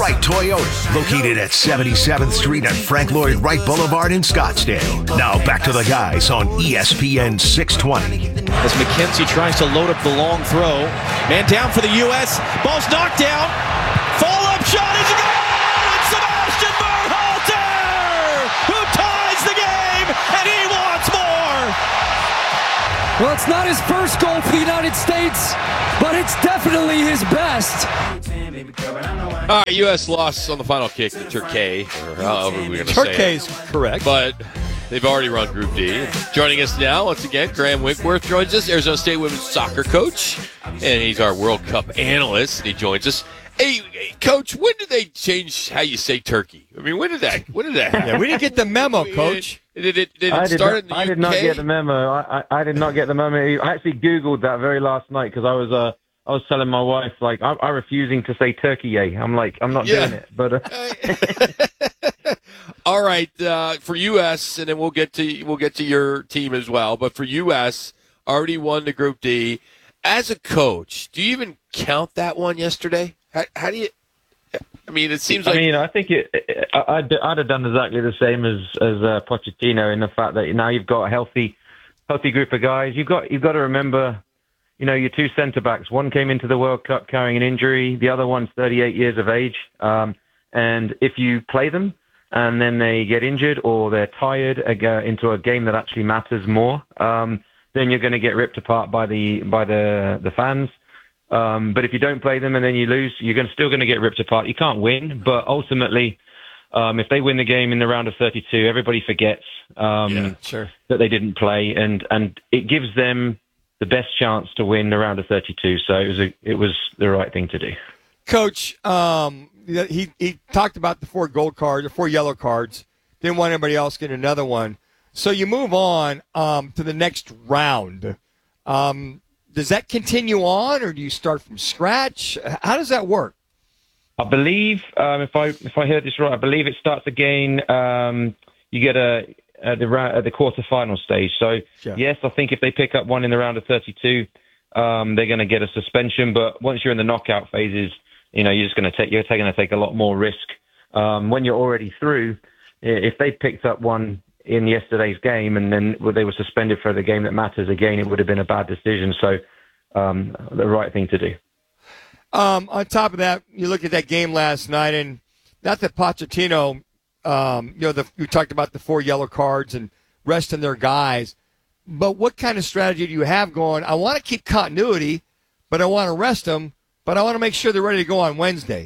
Wright Toyota, located at 77th Street and Frank Lloyd Wright Boulevard in Scottsdale. Now back to the guys on ESPN 620. As McKenzie tries to load up the long throw. Man down for the U.S. Ball's knocked down. Follow-up shot is good! It's Sebastian Berhalter who ties the game, and he wants more! Well, it's not his first goal for the United States, but it's definitely his best. All right, U.S. lost on the final kick to Turkey, or however we're going to say it. Turkey's correct. But they've already run Group D. Joining us now, once again, Graham Wickworth joins us, Arizona State women's soccer coach, and he's our World Cup analyst, and he joins us. Hey, Coach, when did they change how you say turkey? I mean, when did that happen? Yeah, we didn't get the memo, Coach. Did it start in the UK? I did not get the memo. I did not get the memo. I actually Googled that very last night because I was telling my wife, like, I'm refusing to say turkey. I'm like, I'm not doing it. But all right, for U.S. and then we'll get to your team as well. But for U.S., already won the Group D. As a coach, do you even count that one yesterday? How do you? I mean, it seems like. I mean, I think I'd have done exactly the same as Pochettino in the fact that now you've got a healthy group of guys. You've got to remember, your two centre backs. One came into the World Cup carrying an injury. The other one's 38 years of age. And if you play them and then they get injured or they're tired into a game that actually matters more, then you're going to get ripped apart by the fans. But if you don't play them and then you lose, you're still going to get ripped apart. You can't win, but ultimately, if they win the game in the round of 32, everybody forgets that they didn't play, and it gives them the best chance to win the round of 32. So it was the right thing to do. Coach, he talked about the 4 gold cards or 4 yellow cards. Didn't want anybody else get another one. So you move on to the next round. Does that continue on, or do you start from scratch? How does that work? I believe, if I heard this right, I believe it starts again. You get at the quarterfinal stage. So yes, I think if they pick up one in the round of 32, they're going to get a suspension. But once you're in the knockout phases, you're going to take a lot more risk. When you're already through, if they picked up one in yesterday's game and then they were suspended for the game that matters again, it would have been a bad decision. So the right thing to do. On top of that, you look at that game last night, and not that Pochettino, you talked about the 4 yellow cards and resting their guys, but what kind of strategy do you have going? I want to keep continuity, but I want to rest them, but I want to make sure they're ready to go on Wednesday.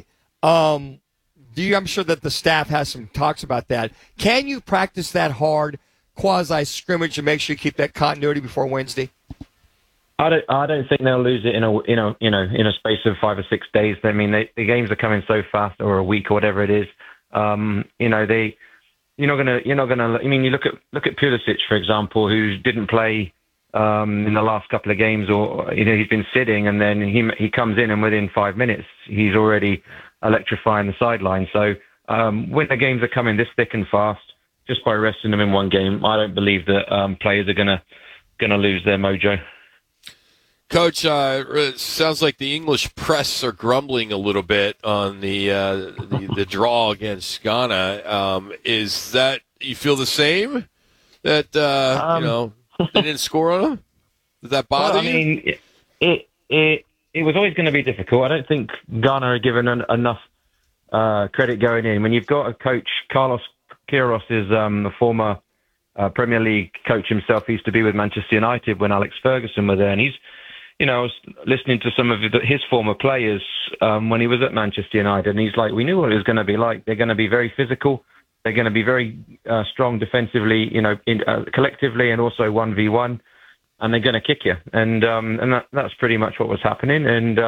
I'm sure that the staff has some talks about that. Can you practice that hard quasi-scrimmage to make sure you keep that continuity before Wednesday? I don't think they'll lose it in a space of 5 or 6 days. I mean, the games are coming so fast, or a week or whatever it is. You're not gonna. I mean, you look at Pulisic, for example, who didn't play in the last couple of games, or he's been sitting, and then he comes in, and within 5 minutes he's already electrifying the sideline. So when the games are coming this thick and fast, just by resting them in one game, I don't believe that players are gonna lose their mojo. Coach, it sounds like the English press are grumbling a little bit on the draw against Ghana. Is that you feel the same? That they didn't score on them? Does that bother you? I mean, it was always going to be difficult. I don't think Ghana are given enough credit going in. When you've got a coach, Carlos Queiroz is a former Premier League coach himself. He used to be with Manchester United when Alex Ferguson was there, and he's. I was listening to some of his former players when he was at Manchester United, and he's like, we knew what it was going to be like. They're going to be very physical. They're going to be very strong defensively, collectively, and also 1v1, and they're going to kick you. And that's pretty much what was happening.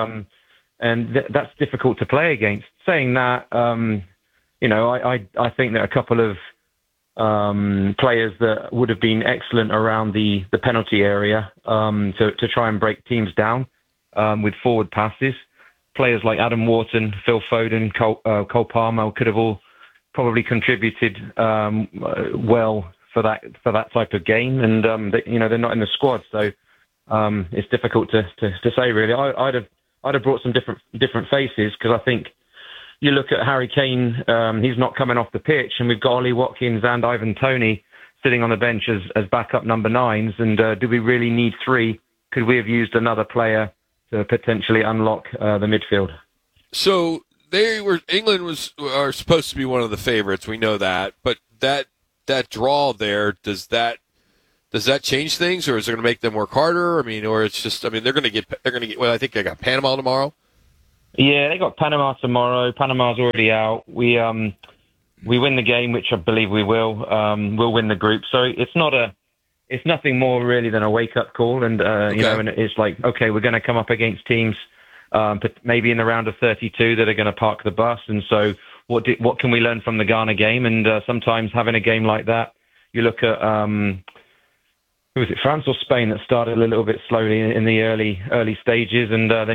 And that's difficult to play against. Saying that, I think that a couple of players that would have been excellent around the penalty area to try and break teams down with forward passes. Players like Adam Wharton, Phil Foden, Cole Palmer could have all probably contributed well for that type of game, and they're not in the squad, so it's difficult to say really. I'd have brought some different faces, because I think you look at Harry Kane, he's not coming off the pitch, and we've got Ollie Watkins and Ivan Toney sitting on the bench as backup number 9s. And do we really need 3? Could we have used another player to potentially unlock the midfield? So England are supposed to be one of the favorites. We know that, but that draw there, does that change things, or is it going to make them work harder? I mean, or it's just, I mean, they're going to get. Well, I think they got Panama tomorrow. Yeah, they got Panama tomorrow. Panama's already out. We win the game, which I believe we will. We'll win the group. So it's nothing more really than a wake-up call. And, you know, and it's like, okay, we're going to come up against teams maybe in the round of 32 that are going to park the bus. And so what can we learn from the Ghana game? And sometimes having a game like that, you look at, who was it, France or Spain, that started a little bit slowly in the early stages, and then